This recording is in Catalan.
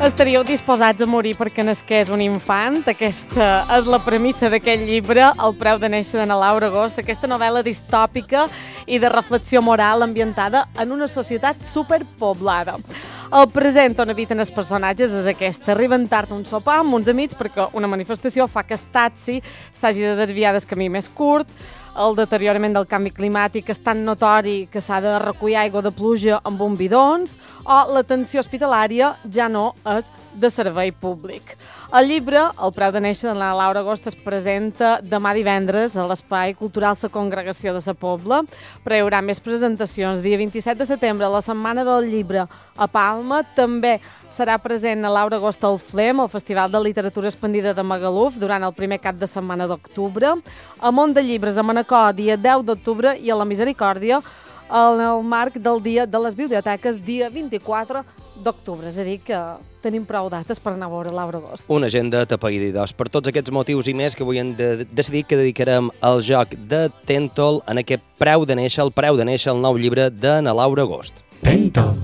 Estaríeu disposats a morir perquè nasqués un infant? Aquesta és la premissa d'aquest llibre, El preu de néixer, d'Anna Laura Agost, aquesta novel·la distòpica i de reflexió moral ambientada en una societat superpoblada. El present on habiten els personatges és aquest. Arriben tard a un sopar amb uns amics perquè una manifestació fa que el taxi s'hagi de desviar del camí més curt. El deteriorament del canvi climàtic és tan notori que s'ha de recollir aigua de pluja amb un bidons, o l'atenció hospitalària ja no és de servei públic. El llibre, El preu de néixer, d'Anna Laura Agost, es presenta demà divendres a l'Espai Cultural La Congregació de Sa Pobla, però hi haurà més presentacions. Dia 27 de setembre, la Setmana del Llibre a Palma. També serà present a Laura Agost al FLEM, el Festival de Literatura Expandida de Magaluf, durant el primer cap de setmana d'octubre. A Mont de Llibres, a Manacor, dia 10 d'octubre, i a la Misericòrdia, en el marc del Dia de les Biblioteques, dia 24 d'octubre. És a dir, que tenim prou dates per anar a veure Laura Agost. Una agenda tapaïda. Per tots aquests motius i més que avui hem decidit que dedicarem al joc de Tentol en aquest preu de néixer, el nou llibre d'Anna Laura Agost. Tentol.